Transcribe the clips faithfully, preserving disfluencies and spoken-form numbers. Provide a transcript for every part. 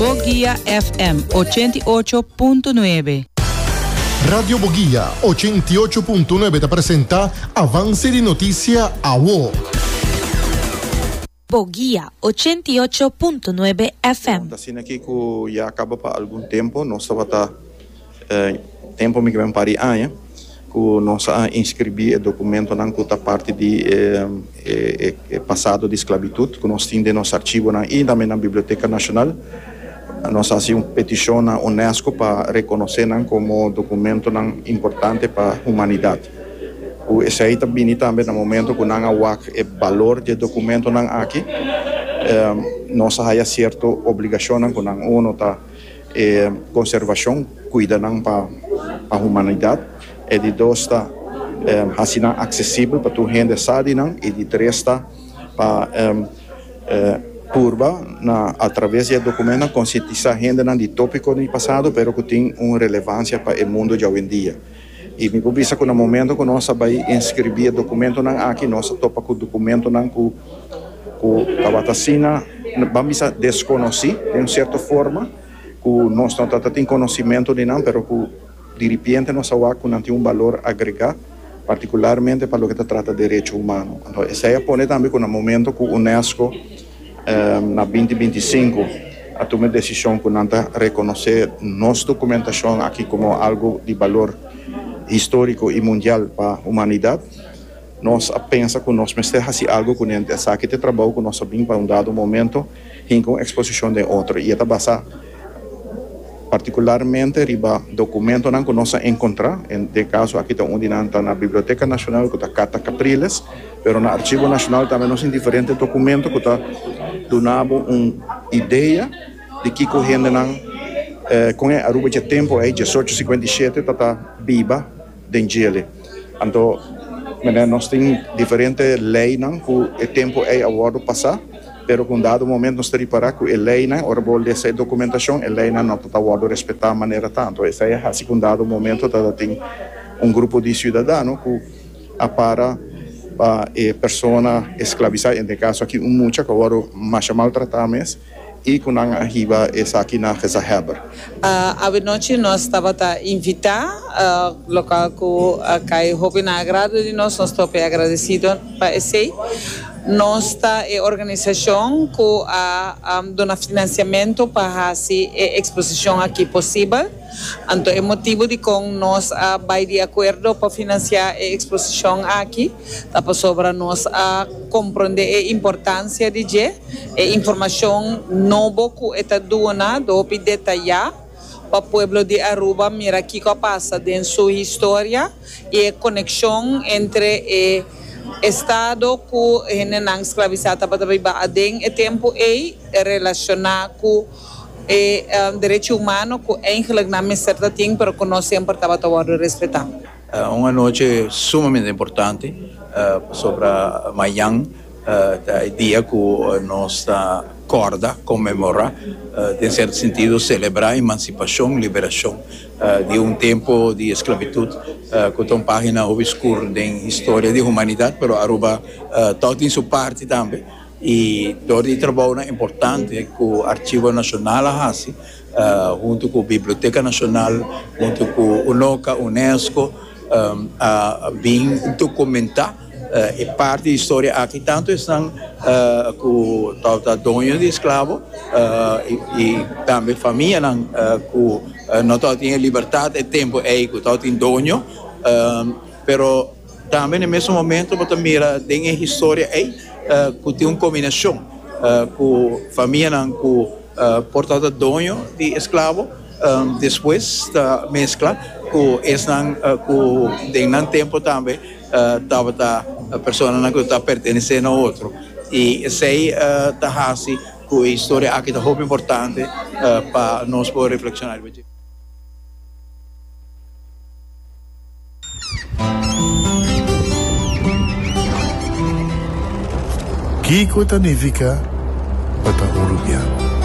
Boguía F M ochenta y ocho punto nueve. Radio Boguía ochenta y ocho punto nueve te presenta Avance de Noticia A W O. Boguía ochenta y ocho punto nueve F M. Assim aqui que já acaba para algum tempo, nós estava tá eh, tempo me que vem para amanhã, que nós a inscrever documento na que parte de eh, eh, eh, passado de esclavitud, que nós temos no nosso arquivo na e também na Biblioteca Nacional. Nós fazemos uma petição na UNESCO para reconhecer como documento importante para a humanidade. Esse aí também também no momento que não há o valor do documento não aqui, nós há certa obrigação com a ONU tá conservação cuida não para a humanidade e de dois tá assim acessível para tu gente sabe não e de três tá para curva na através do documento conscientizar gente não de tópico do passado, pero que tem uma relevância para o mundo de hoje em dia. E me publica que no momento que nós vai inscrever documento não aqui nós topa com documento não com com a vacina vamos a desconhecer de uma certa forma que nós não temos conhecimento de não, pero que de repente nós vamos não tem um valor agregado particularmente para o que se trata de direito humano. Então essa é a pone também que no momento que o UNESCO Um, na vinte e vinte e cinco a tomar decisão que não está reconhecer nossa documentação aqui como algo de valor histórico e mundial para a humanidade, nós pensamos que nós precisamos fazer algo com essa aqui de trabalho que nós sabemos para um dado momento em com exposição de outro e está basado particularmente riba documento não que nós encontrar em de caso aqui está onde não está na Biblioteca Nacional que está Carta Capriles, pero no Arquivo Nacional também nós tem diferentes documentos que está donando uma ideia de que correndo não eh, com a Aruba de tempo aí dezoito cinquenta e sete está viva dentro dele. Então nós temos diferentes leis não que o tempo é agora passar, pero com dado momento nós temos que parar que a lei não ora vou ler documentação a lei não está agora respeitar a maneira tanto essa é assim com dado momento tá tem um grupo de cidadãos que a para para a pessoa escravizada, em caso aqui, muita que agora mais maltratadas e que não arriba essa aqui na Reza Heber. A noite nós estava a invitar o local que cai roupa na agrado de nós, nós estamos agradecidos para esse. Nós está a organização que a dona financiamento para fazer a exposição aqui possível. Então, é motivo de com nós a vai de acordo para financiar a exposição aqui, tá para sobre nós a compreender a importância de je, a informação nova que está dona do detalhar para o povo de Aruba, mira que passa dentro sua história e a conexão entre a Estado que não escravizado para trabalhar dentro do tempo e relacionar com o direito humano que é não certa tem, mas que nós sempre estava a respeitar. Uma noite sumamente importante uh, sobre amanhã, uh, dia que nós corda comemora, uh, em certo sentido, celebrar a emancipação e liberação uh, de um tempo de esclavitud, uh, que tem página obscura da história da humanidade, mas Aruba uh, todo tem sua parte também. E todo o trabalho importante que o Arquivo Nacional faz, uh, junto com a Biblioteca Nacional, junto com o NOCA, UNESCO, um, a bem documentar uh, e parte da história aqui. Tanto estão uh, com o dono de escravo uh, e, e também família uh, que uh, não tem liberdade e tempo aí que não tem dono, uh, pero também no mesmo momento você mira tem a história aí Uh, que tem uma combinação uh, com a família com uh, portador dono de escravo, um, depois da mescla com esse uh, com de tempo também estava uh, a pessoa que está pertencendo a outro e sei uh, tá assim com a história aqui é muito importante uh, para nós poder reflexionar. Kiko Tanifica Bata Urubia.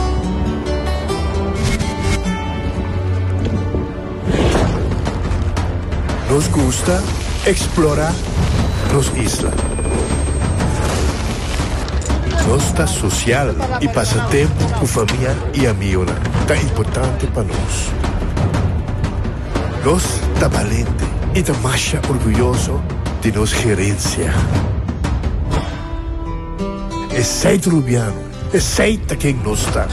Nos gusta explorar los islas. Nostra social e passatempo com família e amigos tá importante para nós. Nós tá valente e tá mais orgulhoso de nossa gerência. É seito rubiano, é seita quem nós está.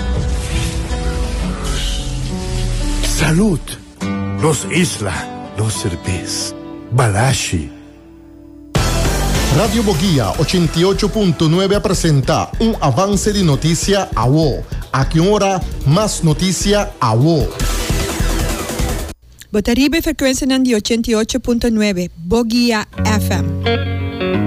Saúde, nos isla, nos cerveza, Balashi. Radio Boguía ochenta y ocho punto nueve presenta un avance de noticia a vos. A qué hora más noticia a vos. Botaribe frecuencia di ochenta y ocho punto nueve Boguía F M.